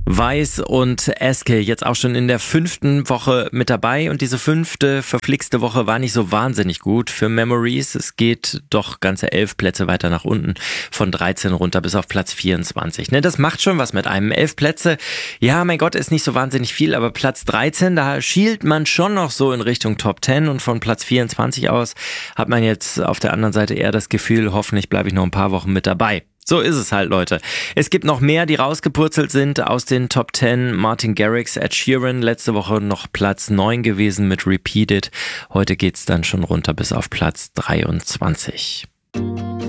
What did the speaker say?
Weiss und Eske jetzt auch schon in der 5. Woche mit dabei und diese 5. verflixte Woche war nicht so wahnsinnig gut für Memories. Es geht doch ganze 11 Plätze weiter nach unten, von 13 runter bis auf Platz 24. Ne, das macht schon was mit einem. 11 Plätze, ja mein Gott, ist nicht so wahnsinnig viel, aber Platz 13, da schielt man schon noch so in Richtung Top 10 und von Platz 24 aus hat man jetzt auf der anderen Seite eher das Gefühl, hoffentlich bleibe ich noch ein paar Wochen mit dabei. So ist es halt, Leute. Es gibt noch mehr, die rausgepurzelt sind aus den Top 10. Martin Garrix, Ed Sheeran, letzte Woche noch Platz 9 gewesen mit Repeat It. Heute geht's dann schon runter bis auf Platz 23.